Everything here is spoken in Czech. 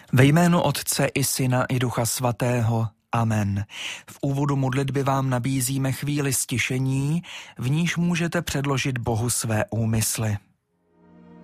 Ve jménu Otce i Syna i Ducha Svatého. Amen. V úvodu modlitby vám nabízíme chvíli ztišení, v níž můžete předložit Bohu své úmysly.